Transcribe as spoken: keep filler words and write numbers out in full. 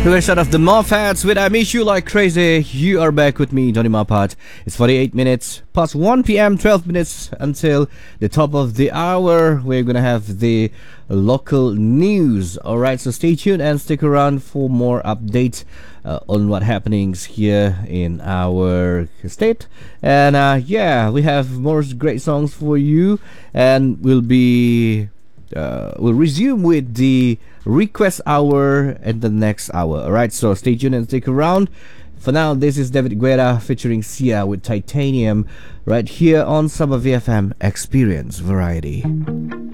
To start of the Moffats with I Miss You Like Crazy. You are back with me, Johnny Moffat. It's forty-eight minutes past one p.m., twelve minutes until the top of the hour. We're gonna have the local news. Alright, so stay tuned and stick around for more updates uh, on what happenings here in our state. And uh, yeah, we have more great songs for you, and we'll be uh, we'll resume with the request hour in the next hour. Alright, so stay tuned and stick around. For now, this is David Guetta featuring Sia with Titanium right here on Summer V F M Experience Variety.